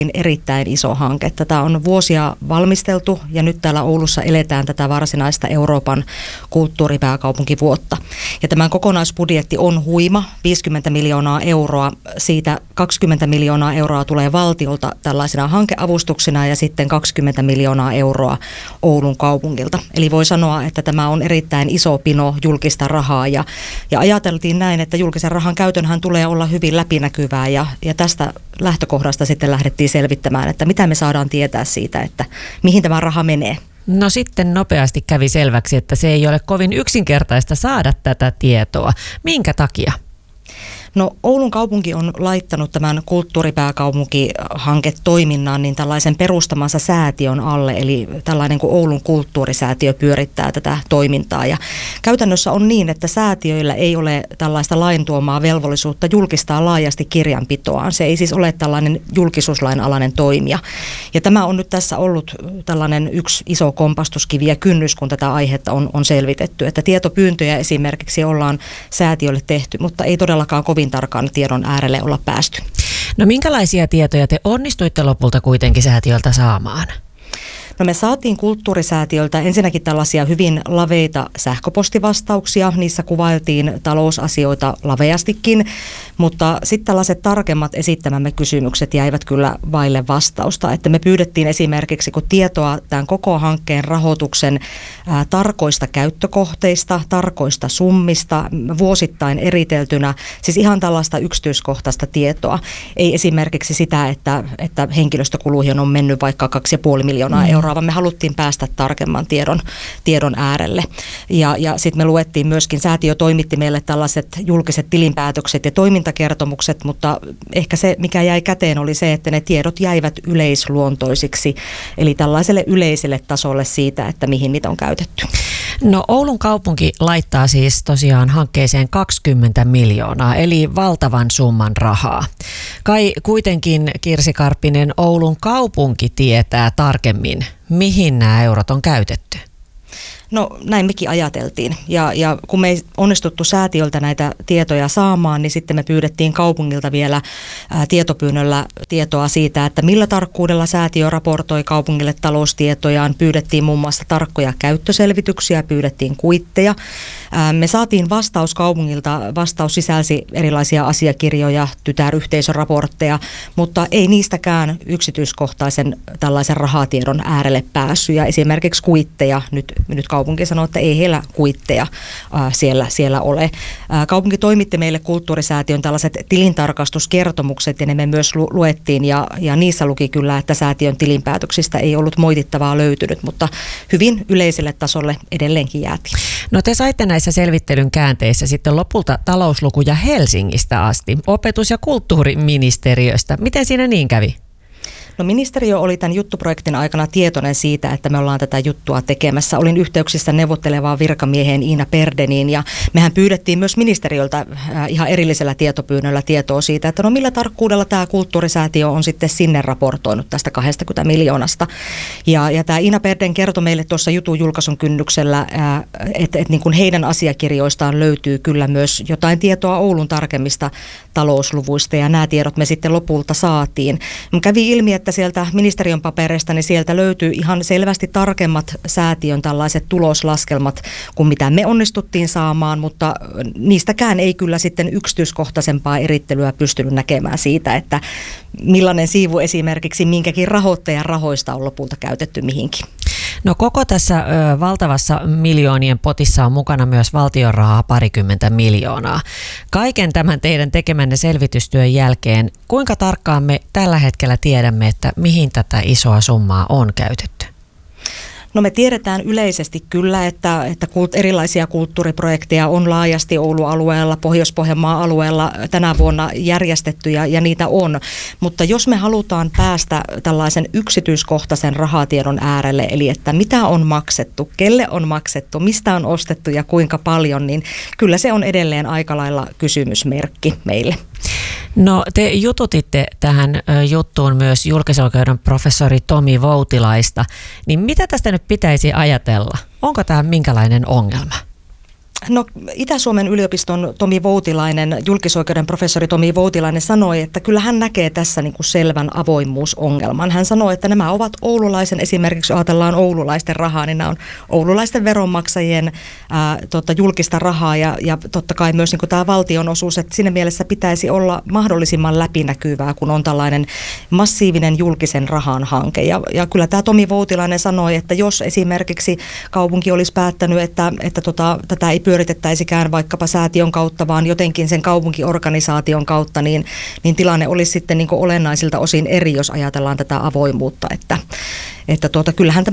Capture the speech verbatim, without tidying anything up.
erittäin iso hanke. Tätä on vuosia valmisteltu ja nyt täällä Oulussa eletään tätä varsinaista Euroopan kulttuuripääkaupunkivuotta. Ja tämän kokonaisbudjetti on huima, viisikymmentä miljoonaa euroa. Siitä kaksikymmentä miljoonaa euroa tulee valtiolta tällaisina hankeavustuksina ja sitten kaksikymmentä miljoonaa euroa Oulun kaupungilta. Eli voi sanoa, että tämä on erittäin iso pino julkista rahaa ja, ja ajateltiin näin, että julkisen rahan käytönhän tulee olla hyvin läpinäkyvää ja, ja tästä lähtökohdasta sitten lähdettiin selvittämään, että mitä me saadaan tietää siitä, että mihin tämä raha menee. No sitten nopeasti kävi selväksi, että se ei ole kovin yksinkertaista saada tätä tietoa. Minkä takia? No Oulun kaupunki on laittanut tämän kulttuuripääkaupunkihanketoiminnan niin tällaisen perustamansa säätiön alle, eli tällainen kuin Oulun kulttuurisäätiö pyörittää tätä toimintaa. Ja käytännössä on niin, että säätiöillä ei ole tällaista lain tuomaa velvollisuutta julkistaa laajasti kirjanpitoaan. Se ei siis ole tällainen julkisuuslain alainen toimija. Ja tämä on nyt tässä ollut tällainen yksi iso kompastuskivi ja kynnys, kun tätä aihetta on, on selvitetty. Että tietopyyntöjä esimerkiksi ollaan säätiölle tehty, mutta ei todellakaan kovin tarkan tiedon äärelle olla päästy. No minkälaisia tietoja te onnistuitte lopulta kuitenkin säätiöltä saamaan? No me saatiin kulttuurisäätiöltä ensinnäkin tällaisia hyvin laveita sähköpostivastauksia. Niissä kuvailtiin talousasioita laveastikin, mutta sitten tällaiset tarkemmat esittämämme kysymykset jäivät kyllä vaille vastausta. Että me pyydettiin esimerkiksi kun tietoa tämän koko hankkeen rahoituksen ää, tarkoista käyttökohteista, tarkoista summista, vuosittain eriteltynä, siis ihan tällaista yksityiskohtaista tietoa. Ei esimerkiksi sitä, että, että henkilöstökuluihin on mennyt vaikka kaksi pilkku viisi miljoonaa euroa, vaan me haluttiin päästä tarkemman tiedon, tiedon äärelle. Ja, ja sitten me luettiin myöskin, säätiö toimitti meille tällaiset julkiset tilinpäätökset ja toimintakertomukset, mutta ehkä se, mikä jäi käteen, oli se, että ne tiedot jäivät yleisluontoisiksi, eli tällaiselle yleiselle tasolle siitä, että mihin niitä on käytetty. No Oulun kaupunki laittaa siis tosiaan hankkeeseen kaksikymmentä miljoonaa, eli valtavan summan rahaa. Kai kuitenkin, Kirsi Karppinen, Oulun kaupunki tietää tarkemmin, mihin nämä eurot on käytetty. No näin mekin ajateltiin ja, ja kun me ei onnistuttu säätiöltä näitä tietoja saamaan, niin sitten me pyydettiin kaupungilta vielä ää, tietopyynnöllä tietoa siitä, että millä tarkkuudella säätiö raportoi kaupungille taloustietojaan. Pyydettiin muun muassa tarkkoja käyttöselvityksiä, pyydettiin kuitteja. Ää, me saatiin vastaus kaupungilta, vastaus sisälsi erilaisia asiakirjoja, tytäryhteisöraportteja, mutta ei niistäkään yksityiskohtaisen tällaisen rahatiedon äärelle päässyt ja esimerkiksi kuitteja nyt, nyt kaupunki sanoi, että ei heillä kuitteja äh, siellä, siellä ole. Äh, kaupunki toimitti meille kulttuurisäätiön tällaiset tilintarkastuskertomukset ja ne me myös lu- luettiin ja, ja niissä luki kyllä, että säätiön tilinpäätöksistä ei ollut moitittavaa löytynyt, mutta hyvin yleiselle tasolle edelleenkin jäätiin. No te saitte näissä selvittelyn käänteissä sitten lopulta talouslukuja Helsingistä asti, opetus- ja kulttuuriministeriöstä. Miten siinä niin kävi? No ministeriö oli tämän juttuprojektin aikana tietoinen siitä, että me ollaan tätä juttua tekemässä. Olin yhteyksissä neuvottelevaan virkamieheen Iina Perdeniin ja mehän pyydettiin myös ministeriöltä ihan erillisellä tietopyynnöllä tietoa siitä, että no millä tarkkuudella tämä kulttuurisäätiö on sitten sinne raportoinut tästä kaksikymmentä miljoonasta. Ja, ja tämä Iina Perden kertoi meille tuossa jutun julkaisun kynnyksellä, että, että niin kuin heidän asiakirjoistaan löytyy kyllä myös jotain tietoa Oulun tarkemmista talousluvuista ja nämä tiedot me sitten lopulta saatiin. Kävi ilmi, että sieltä ministeriön papereista, niin sieltä löytyy ihan selvästi tarkemmat säätiön tällaiset tuloslaskelmat kuin mitä me onnistuttiin saamaan, mutta niistäkään ei kyllä sitten yksityiskohtaisempaa erittelyä pystynyt näkemään siitä, että millainen siivu esimerkiksi minkäkin rahoittajan rahoista on lopulta käytetty mihinkin. No koko tässä ö, valtavassa miljoonien potissa on mukana myös valtion rahaa parikymmentä miljoonaa. Kaiken tämän teidän tekemänne selvitystyön jälkeen, kuinka tarkkaan me tällä hetkellä tiedämme, että mihin tätä isoa summaa on käytetty? No me tiedetään yleisesti kyllä, että, että erilaisia kulttuuriprojekteja on laajasti Oulu-alueella, Pohjois-Pohjanmaan alueella tänä vuonna järjestetty ja, ja niitä on. Mutta jos me halutaan päästä tällaisen yksityiskohtaisen rahatiedon äärelle, eli että mitä on maksettu, kelle on maksettu, mistä on ostettu ja kuinka paljon, niin kyllä se on edelleen aika lailla kysymysmerkki meille. No te jututitte tähän juttuun myös julkisoikeuden professori Tomi Voutilaista, niin mitä tästä nyt pitäisi ajatella? Onko tämä minkälainen ongelma? No, Itä-Suomen yliopiston Tomi Voutilainen, julkisoikeuden professori Tomi Voutilainen sanoi, että kyllä hän näkee tässä niin kuin selvän avoimuusongelman. Hän sanoi, että nämä ovat oululaisen, esimerkiksi ajatellaan oululaisten rahaa, niin nämä on oululaisten veronmaksajien ää, tota, julkista rahaa ja, ja totta kai myös niin kuin tämä valtion osuus, että siinä mielessä pitäisi olla mahdollisimman läpinäkyvää, kun on tällainen massiivinen julkisen rahan hanke. Ja, ja kyllä tämä Tomi Voutilainen sanoi, että jos esimerkiksi kaupunki olisi päättänyt, että, että tota, tätä ei pyöritettäisikään vaikkapa säätiön kautta, vaan jotenkin sen kaupunkiorganisaation kautta, niin, niin tilanne olisi sitten niin kuin olennaisilta osin eri, jos ajatellaan tätä avoimuutta, että, että tuota, kyllähän tämä